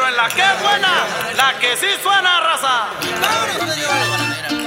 pero en la que es buena, la que sí suena, raza. ¡Vámonos, señores!